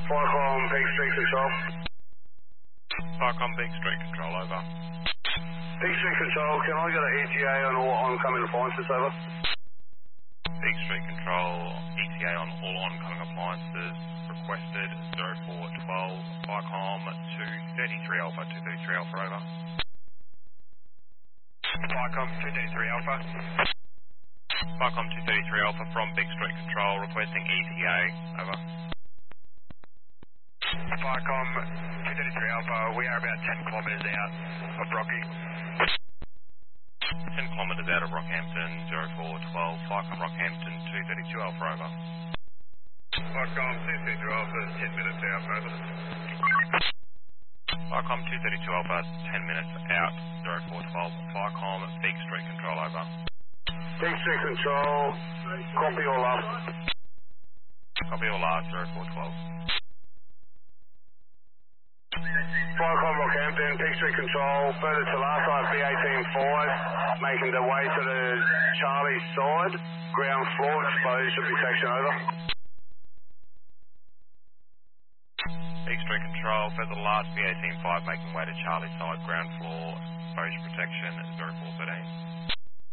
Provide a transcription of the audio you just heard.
Flycom, Peak Street Control. Flycom, Peak Street Control, over. Peak Street Control, can I get an ETA on all oncoming appliances, over? Peak Street Control, ETA on all oncoming appliances, requested 0412, Flycom 233 Alpha, 233 Alpha, over. Flycom 233 Alpha. Flycom 233 Alpha from Big Street Control, requesting ETA, over. Flycom 233 Alpha, we are about 10 kilometres out of Rocky. 10 kilometres out of Rockhampton, 0412, Flycom Rockhampton 232 Alpha, over. Flycom 233 Alpha, 10 minutes out, over. Flycom 232 Alpha, 10 minutes out, 0412, Flycom Big Street Control, over. Peak Street Control, copy all up. Copy all last, 0412. Flycom Rockhampton, Peak Street Control, further to last side, B185, making their way to the Charlie side, ground floor exposed to protection, over. Big Street Control, further to last, B185, making way to Charlie side, ground floor, exposure protection, 0413.